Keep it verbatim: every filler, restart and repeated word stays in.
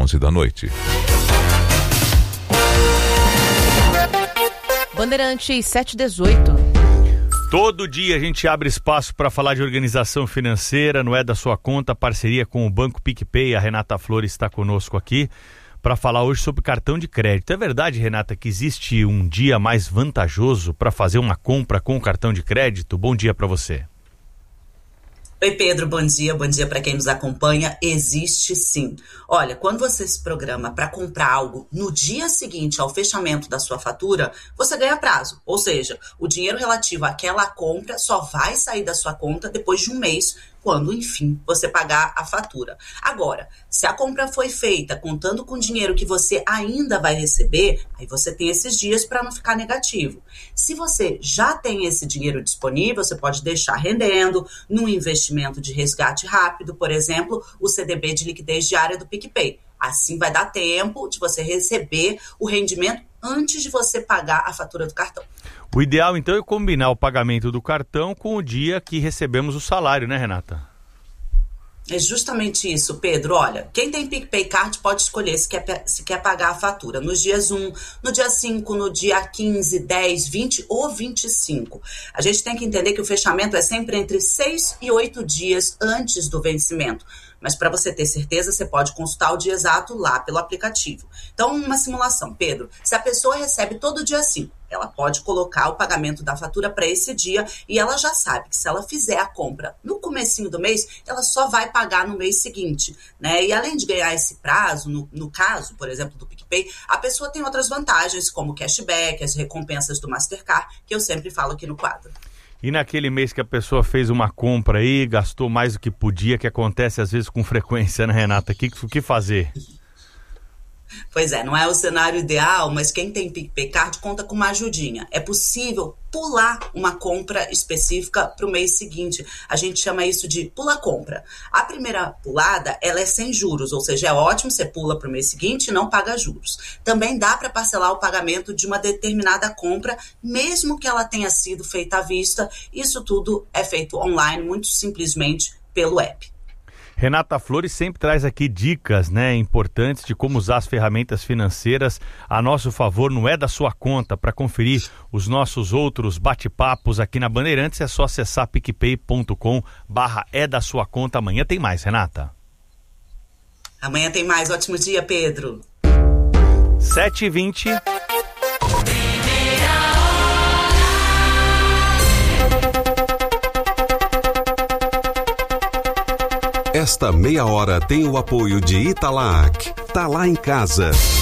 onze da noite. Bandeirantes sete e dezoito. Todo dia a gente abre espaço para falar de organização financeira, não é da sua conta, parceria com o Banco PicPay. A Renata Flores está conosco aqui para falar hoje sobre cartão de crédito. É verdade, Renata, que existe um dia mais vantajoso para fazer uma compra com o cartão de crédito? Bom dia para você. Oi, Pedro, bom dia, bom dia para quem nos acompanha. Existe sim. Olha, quando você se programa para comprar algo no dia seguinte ao fechamento da sua fatura, você ganha prazo. Ou seja, o dinheiro relativo àquela compra só vai sair da sua conta depois de um mês, quando, enfim, você pagar a fatura. Agora, se a compra foi feita contando com o dinheiro que você ainda vai receber, aí você tem esses dias para não ficar negativo. Se você já tem esse dinheiro disponível, você pode deixar rendendo num investimento de resgate rápido, por exemplo, o C D B de liquidez diária do PicPay. Assim vai dar tempo de você receber o rendimento antes de você pagar a fatura do cartão. O ideal, então, é combinar o pagamento do cartão com o dia que recebemos o salário, né, Renata? É justamente isso, Pedro. Olha, quem tem PicPay Card pode escolher se quer, se quer pagar a fatura nos dias um, no dia cinco, no dia quinze, dez, vinte ou vinte e cinco. A gente tem que entender que o fechamento é sempre entre seis e oito dias antes do vencimento. Mas para você ter certeza, você pode consultar o dia exato lá pelo aplicativo. Então, uma simulação, Pedro. Se a pessoa recebe todo dia cinco, ela pode colocar o pagamento da fatura para esse dia e ela já sabe que se ela fizer a compra no comecinho do mês, ela só vai pagar no mês seguinte, né? E além de ganhar esse prazo, no, no caso, por exemplo, do PicPay, a pessoa tem outras vantagens, como o cashback, as recompensas do Mastercard, que eu sempre falo aqui no quadro. E naquele mês que a pessoa fez uma compra aí, gastou mais do que podia, que acontece às vezes com frequência, né, Renata? O que, que fazer? Pois é, não é o cenário ideal, mas quem tem PicPay Card conta com uma ajudinha. É possível pular uma compra específica para o mês seguinte. A gente chama isso de pula-compra. A primeira pulada, ela é sem juros, ou seja, é ótimo, você pula para o mês seguinte e não paga juros. Também dá para parcelar o pagamento de uma determinada compra, mesmo que ela tenha sido feita à vista. Isso tudo é feito online, muito simplesmente pelo app. Renata Flores sempre traz aqui dicas, né, importantes de como usar as ferramentas financeiras a nosso favor, não é da sua conta. Para conferir os nossos outros bate-papos aqui na Bandeirantes, é só acessar picpay ponto com barra é da sua conta. Amanhã tem mais, Renata. Amanhã tem mais. Ótimo dia, Pedro. sete e vinte. Esta meia hora tem o apoio de Italac. Tá lá em casa.